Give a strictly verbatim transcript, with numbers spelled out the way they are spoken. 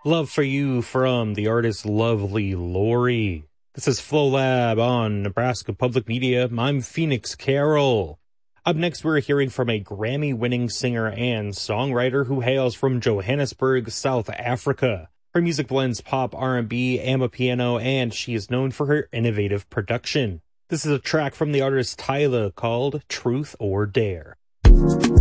Love for You from the artist Lovely Lori. This is Flow Lab on Nebraska Public Media. I'm Phoenix Carroll. Up next, we're hearing from a Grammy-winning singer and songwriter who hails from Johannesburg, South Africa. Her music blends pop, R and B, amapiano, and she is known for her innovative production. This is a track from the artist Tyla called Truth or Dare.